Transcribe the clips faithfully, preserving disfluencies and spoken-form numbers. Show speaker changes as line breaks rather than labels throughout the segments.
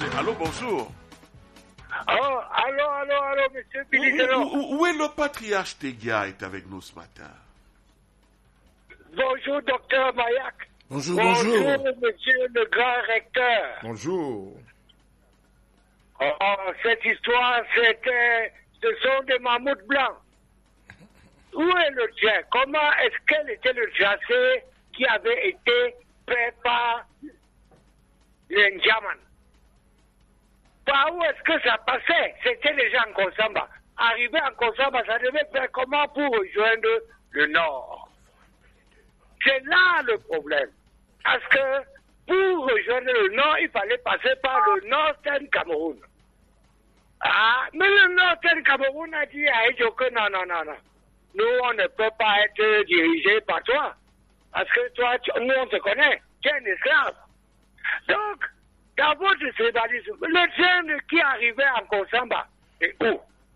c'est allô, bonjour.
Oh, allô, allô, allô, monsieur
Où,
Bilizero.
où- où est le patriarche Tegia est avec nous ce matin?
Bonjour, docteur Mayak.
Bonjour,
Bonjour,
bonjour.
monsieur le grand recteur.
Bonjour.
Oh, oh, cette histoire, c'était, ce sont des mammouths blancs. Où est le tien? Comment est-ce quel était le tracé qui avait été fait par les Ndjaman? Par où est-ce que ça passait? C'était déjà en Konsamba. Arrivé en Konsamba, ça devait faire comment pour rejoindre le nord? C'est là le problème. Parce que pour rejoindre le nord, il fallait passer par le Northern Cameroun. Ah, mais le Northern Cameroun a dit à Ejo que non, non, non, non. Nous, on ne peut pas être dirigé par toi. Parce que toi, tu- nous, on te connaît. Tu es un esclave. Donc, dans votre tribalisme, le jeune qui arrivait en Konsamba, c'est où?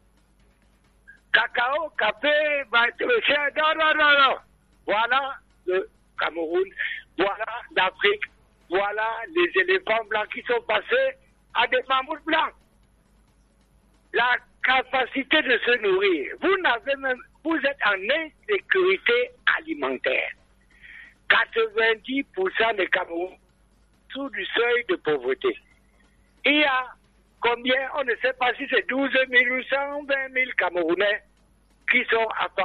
Cacao, café, chien, non, non, non, non. Voilà le Cameroun, voilà l'Afrique, voilà les éléphants blancs qui sont passés à des mammouths blancs. La capacité de se nourrir. Vous n'avez même, vous êtes en insécurité alimentaire. quatre-vingt-dix pour cent des Camerounais sous du seuil de pauvreté. Il y a combien, on ne sait pas si c'est douze mille ou cent vingt mille Camerounais qui sont affamés.